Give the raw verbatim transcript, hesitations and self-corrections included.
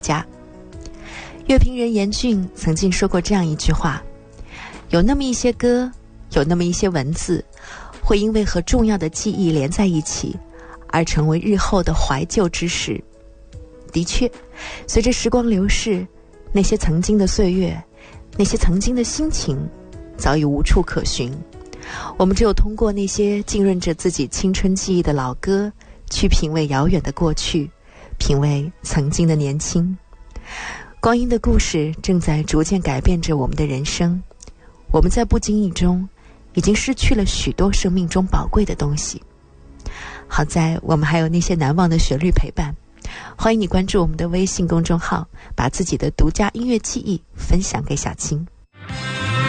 家。乐评人严俊曾经说过这样一句话：有那么一些歌，有那么一些文字，会因为和重要的记忆连在一起，而成为日后的怀旧之事。的确，随着时光流逝，那些曾经的岁月，那些曾经的心情，早已无处可寻。我们只有通过那些浸润着自己青春记忆的老歌，去品味遥远的过去，品味曾经的年轻。光阴的故事正在逐渐改变着我们的人生，我们在不经意中已经失去了许多生命中宝贵的东西。好在我们还有那些难忘的旋律陪伴。欢迎你关注我们的微信公众号，把自己的独家音乐记忆分享给小青。